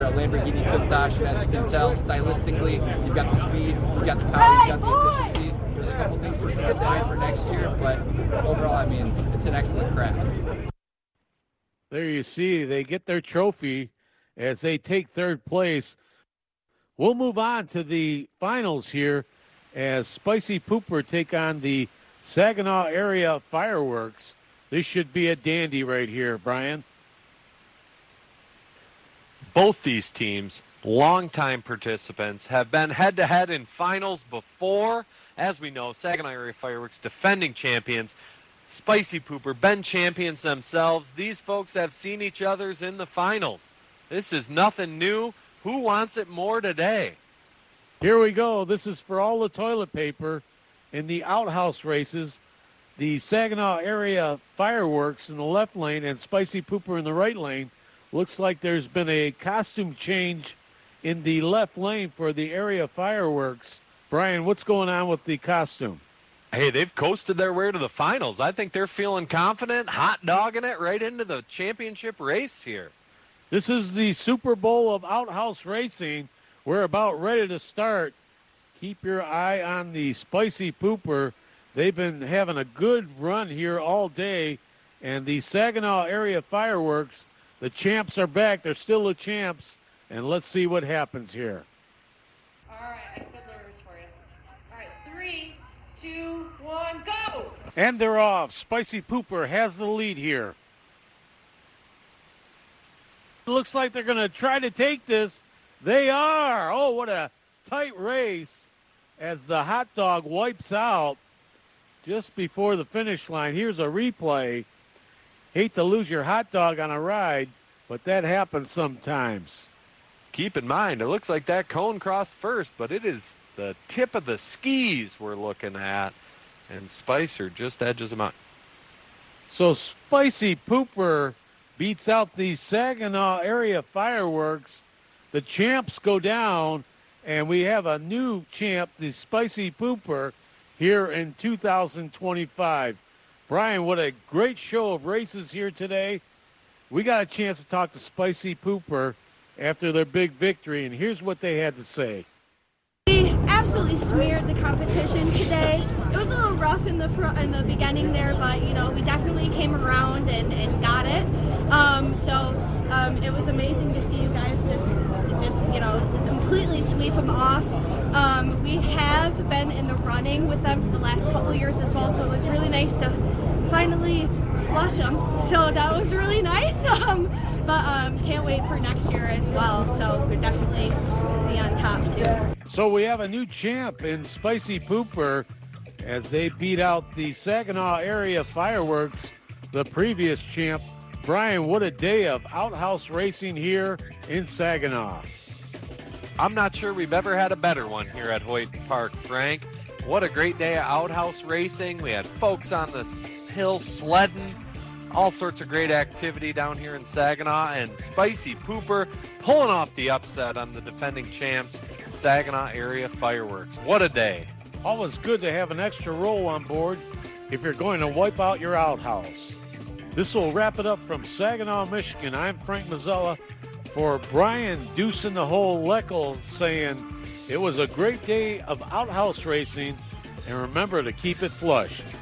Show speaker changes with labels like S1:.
S1: Lamborghini Countach, and as you can tell, stylistically, you've got the speed, you've got the power, you've got the efficiency. There's a couple things we can get that in for next year, but overall, I mean, it's an excellent craft.
S2: There you see, they get their trophy as they take third place. We'll move on to the finals here as Spicy Pooper take on the Saginaw Area Fireworks. This should be a dandy right here, Brian.
S3: Both these teams, longtime participants, have been head-to-head in finals before. As we know, Saginaw Area Fireworks, defending champions. Spicy Pooper, been champions themselves. These folks have seen each other's in the finals. This is nothing new. Who wants it more today?
S2: Here we go. This is for all the toilet paper in the outhouse races. The Saginaw Area Fireworks in the left lane and Spicy Pooper in the right lane. Looks like there's been a costume change in the left lane for the Area Fireworks. Brian, what's going on with the costume?
S3: Hey, they've coasted their way to the finals. I think they're feeling confident, hot dogging it right into the championship race here.
S2: This is the Super Bowl of outhouse racing. We're about ready to start. Keep your eye on the Spicy Pooper. They've been having a good run here all day. And the Saginaw Area Fireworks, the champs are back. They're still the champs. And let's see what happens here.
S4: All right, I put numbers for you. All right, 3, 2, 1, go!
S2: And they're off. Spicy Pooper has the lead here. It looks like they're going to try to take this. They are. Oh, what a tight race as the hot dog wipes out just before the finish line. Here's a replay. Hate to lose your hot dog on a ride, but that happens sometimes.
S3: Keep in mind, it looks like that cone crossed first, but it is the tip of the skis we're looking at, and Spicer just edges them out.
S2: So Spicy Pooper beats out the Saginaw Area Fireworks. The champs go down, and we have a new champ, the Spicy Pooper, here in 2025. Brian, what a great show of races here today. We got a chance to talk to Spicy Pooper after their big victory, and here's what they had to say.
S5: We absolutely smeared the competition today. It was a little rough in the beginning there, but we definitely came around and got it. It was amazing to see you guys just completely sweep them off. We have been in the running with them for the last couple years as well, so it was really nice to finally flush them. So that was really nice. Can't wait for next year as well. So we're definitely be on top too.
S2: So we have a new champ in Spicy Pooper as they beat out the Saginaw Area Fireworks, the previous champ. Brian, what a day of outhouse racing here in Saginaw.
S3: I'm not sure we've ever had a better one here at Hoyt Park, Frank. What a great day of outhouse racing. We had folks on the hill sledding, all sorts of great activity down here in Saginaw, and Spicy Pooper pulling off the upset on the defending champs, Saginaw Area Fireworks. What a day.
S2: Always good to have an extra roll on board if you're going to wipe out your outhouse. This will wrap it up from Saginaw, Michigan. I'm Frank Mazzella for Brian Deuce in the Hole Leckel saying it was a great day of outhouse racing, and remember to keep it flushed.